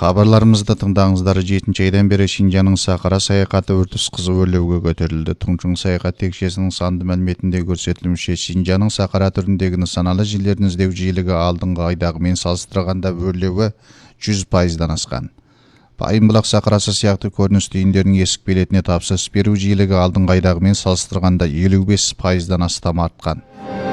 Хабарларымызда тыңдаңыздар, 7 айдан бері Шинжаның Сахара саяхаты үрдіс қызу өрлеуге көтерілді. Тунчун саяхат текшесінің санды мәліметінде көрсетілімше, Шинжаның Сахара түріндегі нысаналы жерлердің іздеу жиілігі алдыңғы айдағымен салыстырғанда өрлеуі 100%-дан асқан. Пайымбұлақ сахарасы сияқты көрініс түйіндерінің есік билетіне тапсырыс беру жиілігі алдыңғы айдағымен салыстырғанда 55%-дан астам артқан.